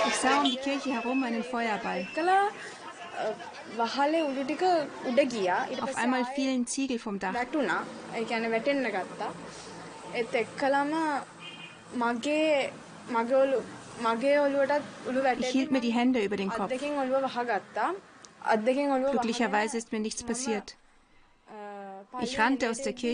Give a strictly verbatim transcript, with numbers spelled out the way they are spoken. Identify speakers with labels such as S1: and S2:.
S1: Ich sah um die Kirche herum einen Feuerball.
S2: වහලේ උඩු ටික උඩ ගියා. ඊට
S1: Auf
S2: පස්සේ
S1: einmal
S2: ආයෙ
S1: fielen Ziegel vom Dach.
S2: වැටුණා. ඒ කියන්නේ වැටෙන්න ගත්තා. ඒත් එක්කලම මගේ මගේ ඔලු මගේ ඔලුවටත් උළු
S1: Ich
S2: වැටෙද්දි
S1: hielt mir die Hände über den
S2: අත්
S1: Kopf.
S2: දෙකෙන් ඔලුව වහගත්තා. අත් දෙකෙන් ඔලුව වහගෙන
S1: Glücklicherweise ist mir nichts passiert.
S2: අ,
S1: Ich
S2: පල්ලෙහාට
S1: rannte aus der
S2: එළියට
S1: Kirche